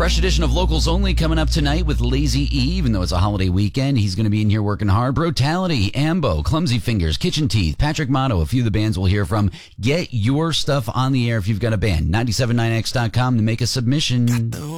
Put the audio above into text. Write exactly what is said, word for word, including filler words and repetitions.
fresh edition of Locals Only coming up tonight with Lazy E. Even though it's a holiday weekend, he's going to be in here working hard. Brutality, Ambo, Clumsy Fingers, Kitchen Teeth, Patrick Motto, a few of the bands we'll hear from. Get your stuff on the air if you've got a band. nine seven nine X dot com to make a submission.